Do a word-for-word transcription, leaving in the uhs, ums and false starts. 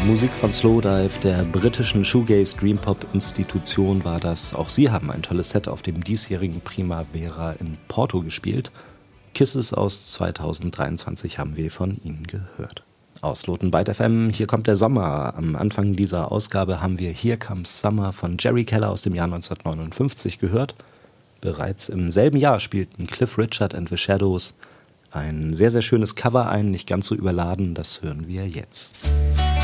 Musik von Slowdive, der britischen Shoegaze-Dreampop-Institution war das. Auch sie haben ein tolles Set auf dem diesjährigen Primavera in Porto gespielt. Kisses aus zweitausenddreiundzwanzig haben wir von ihnen gehört. Ausloten bei F M, hier kommt der Sommer. Am Anfang dieser Ausgabe haben wir Here Comes Summer von Jerry Keller aus dem Jahr neunzehnhundertneunundfünfzig gehört. Bereits im selben Jahr spielten Cliff Richard and the Shadows ein sehr, sehr schönes Cover ein, nicht ganz so überladen, das hören wir jetzt.